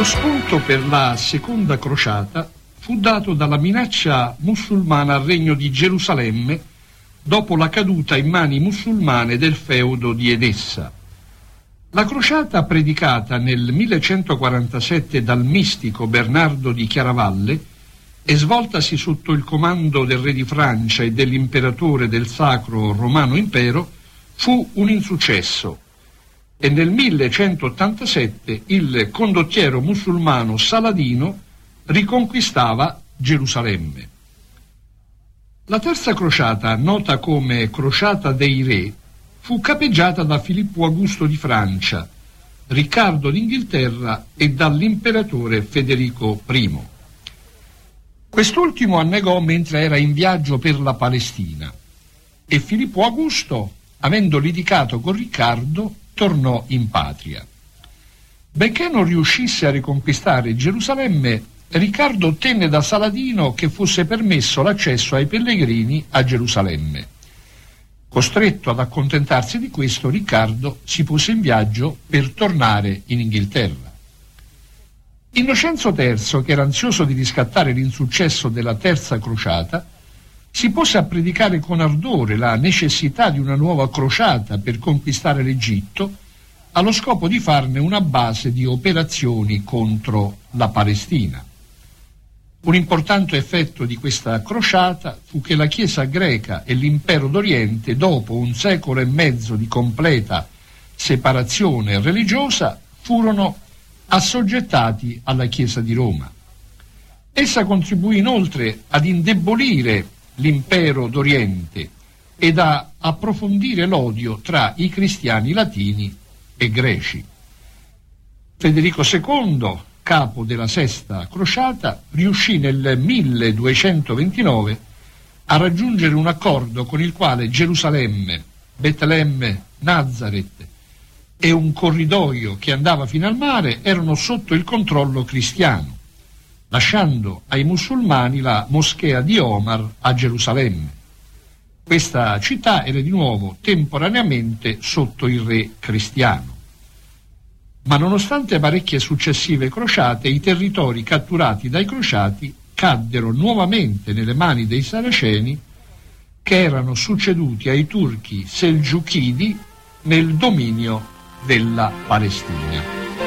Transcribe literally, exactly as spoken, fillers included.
Lo spunto per la seconda crociata fu dato dalla minaccia musulmana al regno di Gerusalemme dopo la caduta in mani musulmane del feudo di Edessa. La crociata predicata nel millecentoquarantasette dal mistico Bernardo di Chiaravalle e svoltasi sotto il comando del re di Francia e dell'imperatore del Sacro Romano Impero fu un insuccesso e nel millecentottantasette il condottiero musulmano Saladino riconquistava Gerusalemme. La terza crociata, nota come Crociata dei Re, fu capeggiata da Filippo Augusto di Francia, Riccardo d'Inghilterra e dall'imperatore Federico primo. Quest'ultimo annegò mentre era in viaggio per la Palestina e Filippo Augusto, avendo litigato con Riccardo, tornò in patria. Benché non riuscisse a riconquistare Gerusalemme, Riccardo ottenne da Saladino che fosse permesso l'accesso ai pellegrini a Gerusalemme. Costretto ad accontentarsi di questo, Riccardo si pose in viaggio per tornare in Inghilterra. Innocenzo terzo, che era ansioso di riscattare l'insuccesso della terza crociata, si pose a predicare con ardore la necessità di una nuova crociata per conquistare l'Egitto, allo scopo di farne una base di operazioni contro la Palestina. Un importante effetto di questa crociata fu che la Chiesa greca e l'impero d'Oriente, dopo un secolo e mezzo di completa separazione religiosa, furono assoggettati alla Chiesa di Roma. Essa contribuì inoltre ad indebolire l'impero d'Oriente ed a approfondire l'odio tra i cristiani latini e greci. Federico secondo, capo della sesta crociata, riuscì nel milleduecentoventinove a raggiungere un accordo con il quale Gerusalemme, Betlemme, Nazareth e un corridoio che andava fino al mare erano sotto il controllo cristiano, lasciando ai musulmani la moschea di Omar a Gerusalemme. Questa città era di nuovo temporaneamente sotto il re cristiano. Ma nonostante parecchie successive crociate, i territori catturati dai crociati caddero nuovamente nelle mani dei saraceni, che erano succeduti ai turchi selgiuchidi nel dominio della Palestina.